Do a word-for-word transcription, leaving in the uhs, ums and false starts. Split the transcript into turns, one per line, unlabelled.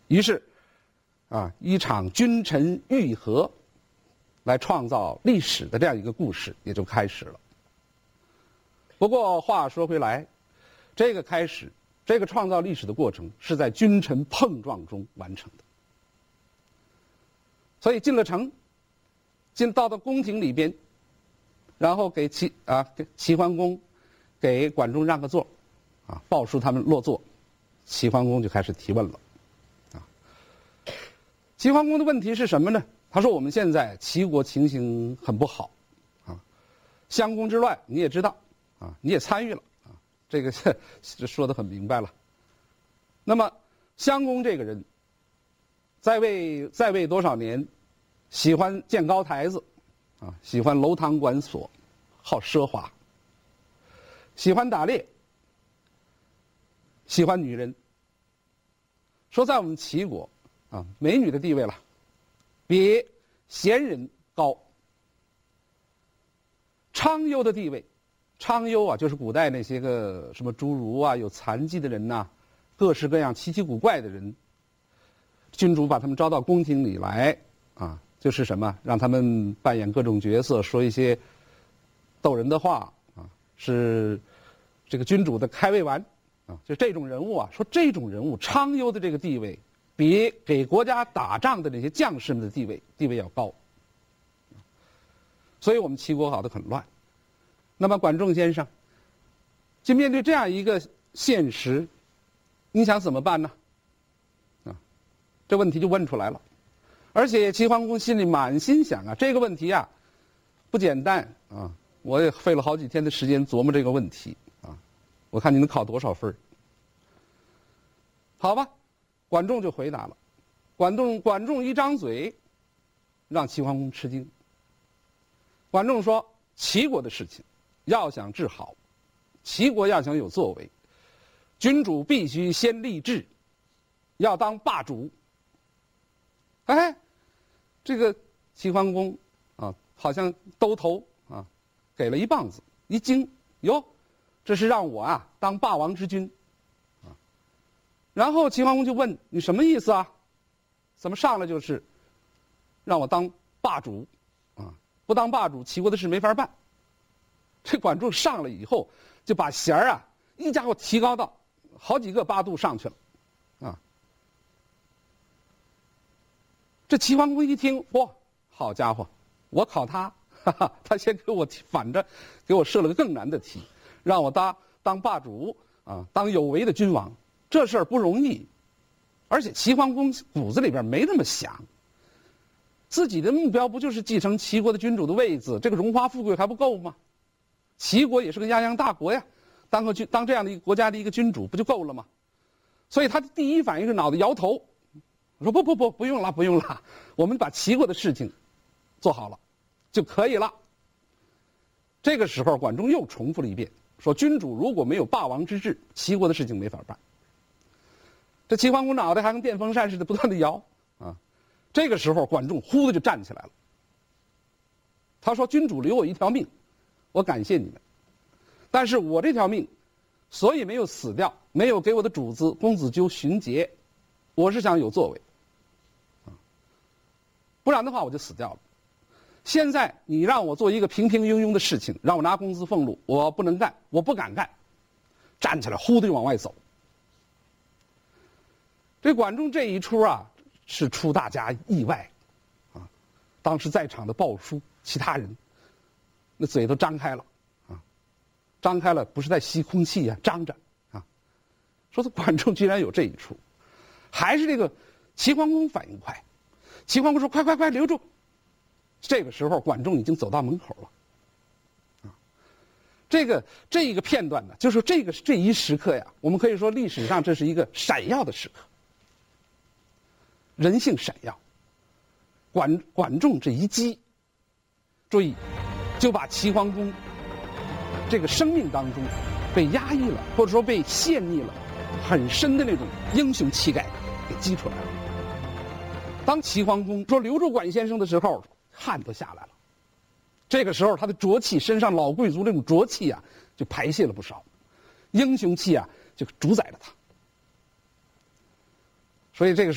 于是，啊，一场君臣愈合，来创造历史的这样一个故事也就开始了。不过话说回来，这个开始，这个创造历史的过程是在君臣碰撞中完成的。所以进了城，进到到宫廷里边，然后给齐啊给齐桓公给管仲让个座，啊，报书他们落座，齐桓公就开始提问了，啊，齐桓公的问题是什么呢？他说我们现在齐国情形很不好，啊，襄公之乱你也知道，啊，你也参与了，啊，这个这说得很明白了。那么襄公这个人，在位在位多少年，喜欢建高台子，啊，喜欢楼堂馆所，好奢华，喜欢打猎，喜欢女人。说在我们齐国，啊，美女的地位了，比贤人高。娼优的地位，娼优啊，就是古代那些个什么侏儒啊，有残疾的人呐、啊，各式各样奇奇古怪的人，君主把他们招到宫廷里来，啊，就是什么，让他们扮演各种角色，说一些逗人的话，啊，是这个君主的开胃丸，啊，就这种人物啊，说这种人物娼优的这个地位，比给国家打仗的那些将士们的地位地位要高。所以我们齐国搞得很乱。那么管仲先生，就面对这样一个现实，你想怎么办呢？啊，这问题就问出来了。而且齐桓公心里满心想啊，这个问题啊不简单啊，我也费了好几天的时间琢磨这个问题啊，我看你能考多少分？好吧，管仲就回答了。管仲管仲一张嘴，让齐桓公吃惊。管仲说，齐国的事情要想治好，齐国要想有作为，君主必须先立志，要当霸主。哎，这个齐桓公啊，好像兜头啊，给了一棒子，一惊，哟，这是让我啊当霸王之君，啊，然后齐桓公就问你什么意思啊？怎么上来就是让我当霸主啊？不当霸主，齐国的事没法办。这管仲上来以后，就把弦儿啊，一家伙提高到好几个八度上去了，啊！这齐桓公一听，嚯，好家伙，我考他，哈哈，他先给我反着，给我设了个更难的题，让我当当霸主啊，当有为的君王，这事儿不容易。而且齐桓公骨子里边没那么想。自己的目标不就是继承齐国的君主的位子，这个荣华富贵还不够吗？齐国也是个泱泱大国呀，当个君当这样的一个国家的一个君主不就够了吗？所以他的第一反应是脑袋摇头，说不不不不用了不用了，我们把齐国的事情做好了就可以了。这个时候管仲又重复了一遍，说君主如果没有霸王之志，齐国的事情没法办。这齐桓公脑袋还跟电风扇似的不断的摇啊。这个时候管仲忽的就站起来了，他说君主留我一条命，我感谢你们，但是我这条命所以没有死掉，没有给我的主子公子纠寻劫，我是想有作为，不然的话我就死掉了。现在你让我做一个平平庸庸的事情，让我拿工资俸禄，我不能干，我不敢干，站起来忽的就往外走。这管仲这一出啊，是出大家意外，啊，当时在场的鲍叔其他人，那嘴都张开了，啊，张开了不是在吸空气呀、啊，张着，啊，说这管仲居然有这一出，还是这个齐桓公反应快，齐桓公说快快快留住，这个时候管仲已经走到门口了，啊，这个这一个片段呢，就是这个这一时刻呀，我们可以说历史上这是一个闪耀的时刻。人性闪耀，管管仲这一击，注意，就把齐桓公这个生命当中被压抑了，或者说被陷溺了很深的那种英雄气概给激出来了。当齐桓公说留住管先生的时候，汗都下来了。这个时候他的浊气，身上老贵族那种浊气啊，就排泄了不少，英雄气啊就主宰了他。所以这个